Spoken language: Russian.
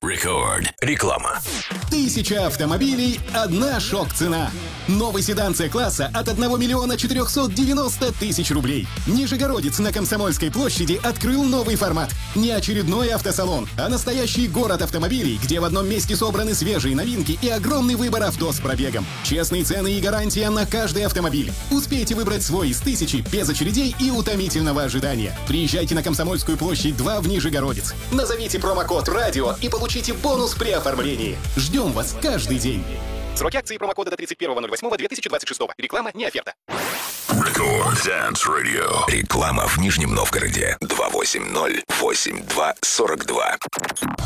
Record. Реклама. 1000 автомобилей, одна шок-цена. Новый седан С-класса от 1 миллиона 490 тысяч рублей. Нижегородец на Комсомольской площади открыл новый формат. Не очередной автосалон, а настоящий город автомобилей, где в одном месте собраны свежие новинки и огромный выбор авто с пробегом. Честные цены и гарантия на каждый автомобиль. Успейте выбрать свой из 1000 без очередей и утомительного ожидания. Приезжайте на Комсомольскую площадь 2 в Нижегородец. Назовите промокод «Радио» и получите бонус при оформлении. Ждем вас каждый день. Сроки акции промокода до 31.08.2026. Реклама не оферта. Record Dance Radio. Реклама в Нижнем Новгороде. 280-82-42.